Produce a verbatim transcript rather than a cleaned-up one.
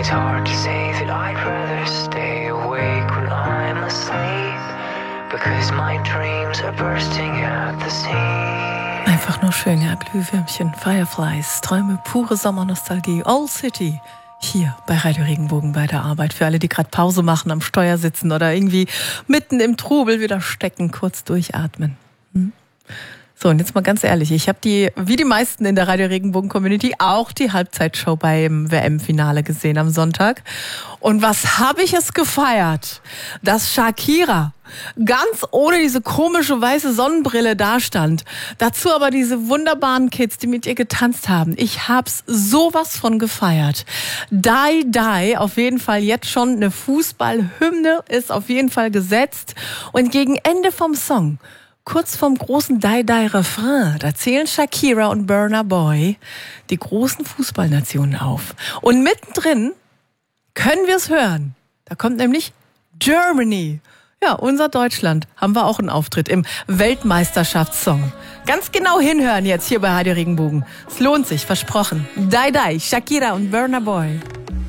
It's hard to say that I'd rather stay awake when I'm asleep, because my dreams are bursting at the seams. Einfach nur schön, ja, Glühwürmchen, Fireflies, Träume, pure Sommernostalgie, Old City. Hier bei Radio Regenbogen bei der Arbeit. Für alle, die gerade Pause machen, am Steuer sitzen oder irgendwie mitten im Trubel wieder stecken, kurz durchatmen. Hm? So, und jetzt mal ganz ehrlich, ich habe die, wie die meisten in der Radio Regenbogen Community, auch die Halbzeitshow beim W M-Finale gesehen am Sonntag. Und was habe ich es gefeiert, dass Shakira ganz ohne diese komische weiße Sonnenbrille dastand. Dazu aber diese wunderbaren Kids, die mit ihr getanzt haben. Ich hab's sowas von gefeiert. Die, die, auf jeden Fall jetzt schon eine Fußballhymne ist auf jeden Fall gesetzt. Und gegen Ende vom Song, kurz vorm großen Die-Die-Refrain, da zählen Shakira und Burna Boy die großen Fußballnationen auf. Und mittendrin können wir es hören. Da kommt nämlich Germany. Ja, unser Deutschland. Haben wir auch einen Auftritt im Weltmeisterschaftssong. Ganz genau hinhören jetzt hier bei Radio Regenbogen. Es lohnt sich, versprochen. Die, Die, Shakira und Burna Boy.